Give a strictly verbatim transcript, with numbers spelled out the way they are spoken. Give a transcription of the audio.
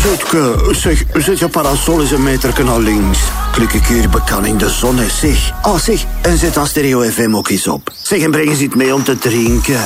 Zutke, zeg, zet je parasol eens een meter naar links. Klik ik hier bekan in de zon, hè, zeg. Ah, zeg, en zet dan Stereo F M ook eens op. Zeg, en breng eens iets mee om te drinken.